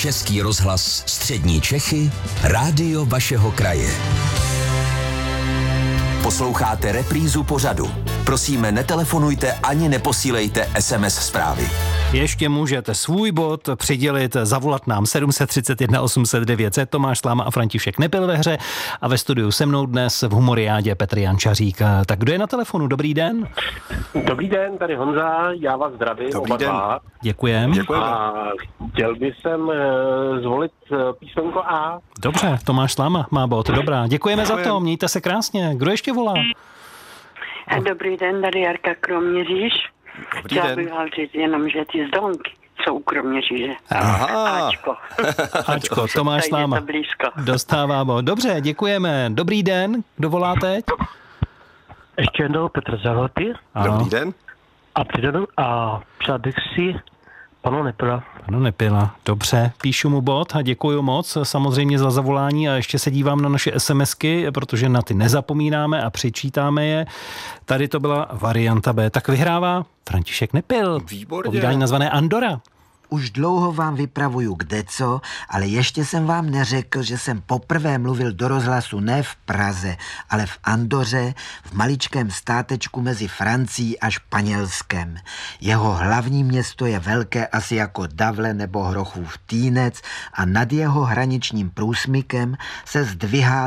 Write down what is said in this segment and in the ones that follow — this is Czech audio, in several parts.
Český rozhlas Střední Čechy, rádio vašeho kraje. Posloucháte reprízu pořadu. Prosíme, netelefonujte ani neposílejte SMS zprávy. Ještě můžete svůj bod přidělit, zavolat nám 731 800 900. Tomáš Sláma a František Nepil ve hře a ve studiu se mnou dnes v Humoriádě Petr Jančařík. Tak kdo je na telefonu? Dobrý den. Dobrý den, tady Honza, já vás zdravím. Dobrý den. Děkujem. A chtěl bych zvolit písmenko A. Dobře, Tomáš Sláma má bod. Dobrá, děkujeme za to, mějte se krásně. Kdo ještě volá? Dobrý den, tady Jarka Kroměříž. Chtěla bych vám říct jenom, že ty zdonky jsou u Kroměříže. Aha. Ačko, Tomáš Sláma dostává bod. Dobře, děkujeme. Dobrý den, kdo volá teď? Ještě jednou Petr Zahorty. Dobrý den. A přál bych si panu Nepila. Panu Nepila, dobře, píšu mu bod a děkuju moc samozřejmě za zavolání a ještě se dívám na naše SMSky, protože na ty nezapomínáme a přičítáme je. Tady to byla varianta B. Tak vyhrává František Nepil. Výborně. Povídání nazvané Andora. Už dlouho vám vypravuju kdeco, ale ještě jsem vám neřekl, že jsem poprvé mluvil do rozhlasu ne v Praze, ale v Andoře, v maličkém státečku mezi Francií a Španělskem. Jeho hlavní město je velké asi jako Davle nebo Hrochův Týnec a nad jeho hraničním průsmykem se zdvihá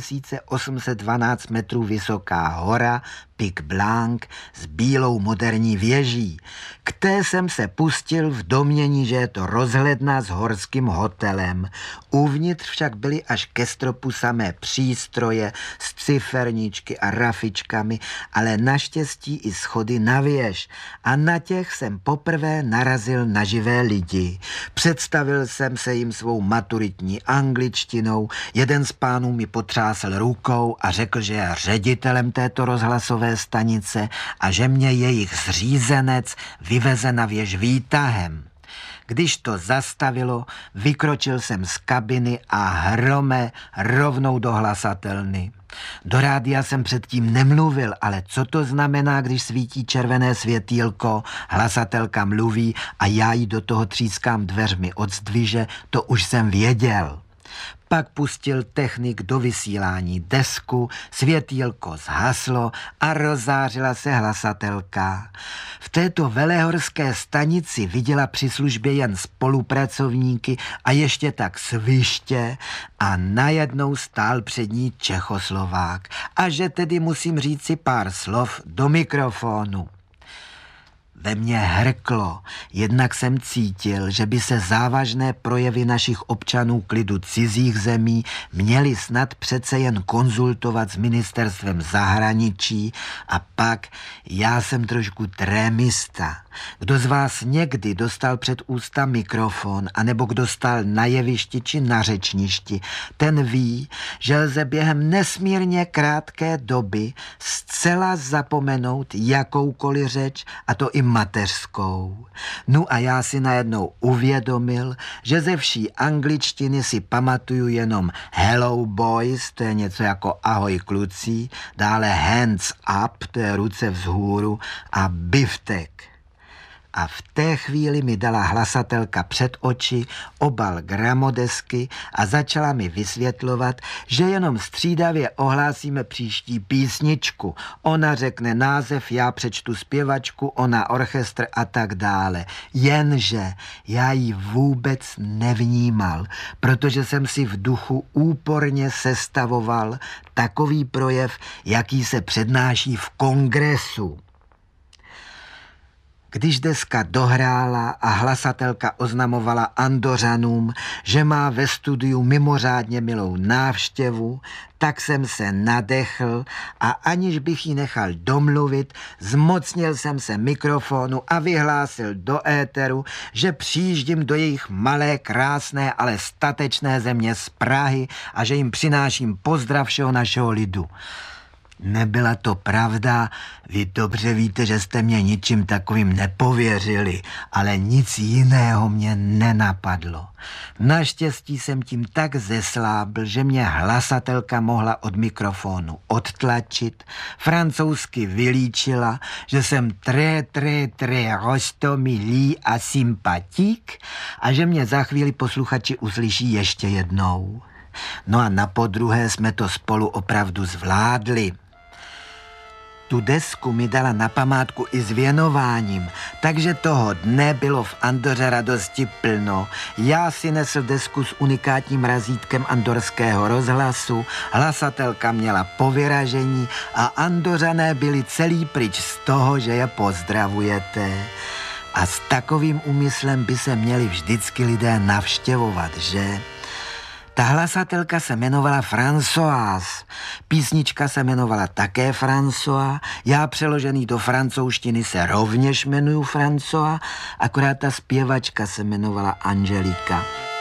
2812 metrů vysoká hora Pic Blanc s bílou moderní věží. K té jsem se pustil v domnění, že je to rozhledna s horským hotelem. Uvnitř však byly až ke stropu samé přístroje s ciferníčky a rafičkami, ale naštěstí i schody na věž. A na těch jsem poprvé narazil na živé lidi. Představil jsem se jim svou maturitní angličtinou, jeden z pánů mi potřásl rukou a řekl, že je ředitelem této rozhlasové stanice a že mě jejich zřízenec vyveze na věž výtahem. Když to zastavilo, vykročil jsem z kabiny a hrome rovnou do hlasatelny. Do rádia jsem předtím nemluvil, ale co to znamená, když svítí červené světýlko, hlasatelka mluví a já jí do toho třískám dveřmi od zdviže, to už jsem věděl. Pak pustil technik do vysílání desku, světýlko zhaslo a rozzářila se hlasatelka. V této velehorské stanici viděla při službě jen spolupracovníky a ještě tak sviště a najednou stál před ní Čechoslovák. A že tedy musím říci pár slov do mikrofonu. Ve mně hrklo, jednak jsem cítil, že by se závažné projevy našich občanů k lidu cizích zemí měly snad přece jen konzultovat s ministerstvem zahraničí a pak já jsem trošku trémista. Kdo z vás někdy dostal před ústa mikrofon, anebo kdo stál na jevišti či na řečništi, ten ví, že lze během nesmírně krátké doby zcela zapomenout jakoukoliv řeč, a to i mateřskou. No a já si najednou uvědomil, že ze vší angličtiny si pamatuju jenom hello boys, to je něco jako ahoj kluci, dále hands up, to je ruce vzhůru, a biftek. A v té chvíli mi dala hlasatelka před oči obal gramodesky a začala mi vysvětlovat, že jenom střídavě ohlásíme příští písničku. Ona řekne název, já přečtu zpěvačku, ona orchestr a tak dále. Jenže já ji vůbec nevnímal, protože jsem si v duchu úporně sestavoval takový projev, jaký se přednáší v kongresu. Když deska dohrála a hlasatelka oznamovala Andořanům, že má ve studiu mimořádně milou návštěvu, tak jsem se nadechl a aniž bych ji nechal domluvit, zmocnil jsem se mikrofonu a vyhlásil do éteru, že přijíždím do jejich malé, krásné, ale statečné země z Prahy a že jim přináším pozdrav všeho našeho lidu. Nebyla to pravda, vy dobře víte, že jste mě ničím takovým nepověřili, ale nic jiného mě nenapadlo. Naštěstí jsem tím tak zeslábl, že mě hlasatelka mohla od mikrofonu odtlačit, francouzsky vylíčila, že jsem très rostomilý a sympatik a že mě za chvíli posluchači uslyší ještě jednou. No a na podruhé jsme to spolu opravdu zvládli. Tu desku mi dala na památku i s věnováním, takže toho dne bylo v Andoře radosti plno. Já si nesl desku s unikátním razítkem andorského rozhlasu, hlasatelka měla po vyražení a Andořané byli celý pryč z toho, že je pozdravujete. A s takovým úmyslem by se měli vždycky lidé navštěvovat, že? Ta hlasatelka se jmenovala Françoise, písnička se jmenovala také François, já přeložený do francouzštiny se rovněž jmenuju François, akorát ta zpěvačka se jmenovala Angelika.